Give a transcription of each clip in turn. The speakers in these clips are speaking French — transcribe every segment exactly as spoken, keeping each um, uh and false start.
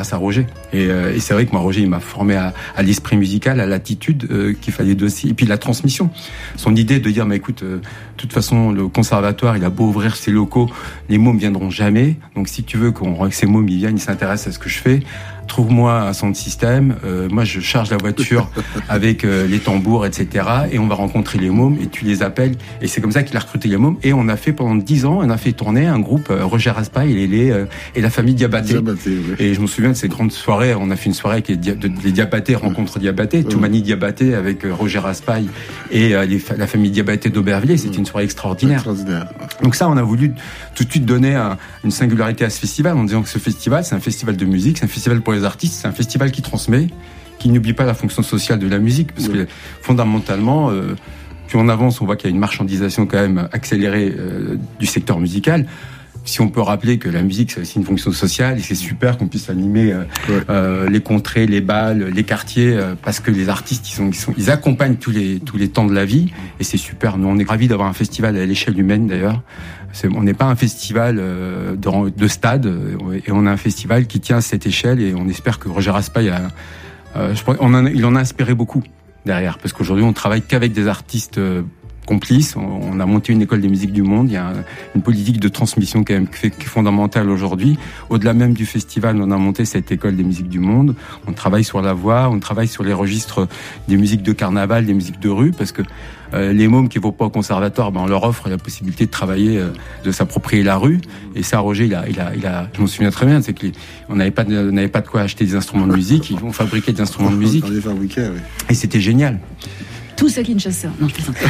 grâce à Roger. Et, euh, et c'est vrai que moi, Roger, il m'a formé à, à l'esprit musical, à l'attitude euh, qu'il fallait aussi, et puis la transmission. Son idée de dire, mais écoute, euh, de toute façon, le conservatoire, il a beau ouvrir ses locaux, les mômes viendront jamais. Donc si tu veux qu'on, que ces mômes ils viennent, ils s'intéressent à ce que je fais, trouve-moi un sound system. Euh, moi, je charge la voiture avec euh, les tambours, et cetera. Et on va rencontrer les mômes et tu les appelles. Et c'est comme ça qu'il a recruté les mômes. Et on a fait pendant dix ans, on a fait tourner un groupe euh, Roger Raspail et les euh, et la famille Diabaté. Diabaté, oui. Et je me souviens de ces grandes soirées. On a fait une soirée avec les, dia- de, les Diabaté rencontre Diabaté, Oui. Toumani Diabaté avec euh, Roger Raspail et euh, les, la famille Diabaté d'Aubervilliers. C'était une soirée extraordinaire. Extraordinaire. Donc ça, on a voulu tout de suite donner un, une singularité à ce festival en disant que ce festival, c'est un festival de musique, c'est un festival pour les artistes, c'est un festival qui transmet, qui n'oublie pas la fonction sociale de la musique, parce Oui. que fondamentalement, euh, plus on avance, on voit qu'il y a une marchandisation quand même accélérée euh, du secteur musical. Si on peut rappeler que la musique, c'est aussi une fonction sociale, et c'est super qu'on puisse animer euh, Ouais. euh, les contrées, les balles, les quartiers, euh, parce que les artistes, ils sont, ils sont, ils accompagnent tous les tous les temps de la vie, et c'est super. Nous, on est ravis d'avoir un festival à l'échelle humaine, d'ailleurs. C'est, on n'est pas un festival euh, de, de stade, euh, et on a un festival qui tient à cette échelle, et on espère que Roger Raspail a, euh, je pense, on en a, il en a inspiré beaucoup derrière, parce qu'aujourd'hui, on travaille qu'avec des artistes euh, complices. On a monté une école de musique du monde. Il y a une politique de transmission quand même qui est fondamentale aujourd'hui. Au-delà même du festival, on a monté cette école des musiques du monde. On travaille sur la voix, on travaille sur les registres des musiques de carnaval, des musiques de rue, parce que euh, les mômes qui vont pas au conservatoire, ben on leur offre la possibilité de travailler, euh, de s'approprier la rue. Et ça, Roger, il a, il a, il a. Je m'en souviens très bien, c'est que les, on n'avait pas, de, on n'avait pas de quoi acheter des instruments de musique. Ils vont fabriquer des instruments de musique. On les fabriquait, oui. Et c'était génial. Tous à Kinshasa. Non, je plaisante.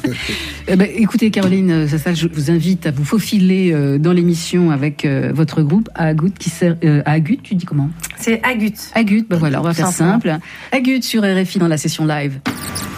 eh ben, écoutez, Caroline Sassal, je vous invite à vous faufiler euh, dans l'émission avec euh, votre groupe Agut, qui sert euh, à Agut. Tu dis comment? C'est Agut. Agut. Ben voilà, on va faire Simplement. simple. Agut sur R F I dans la session live.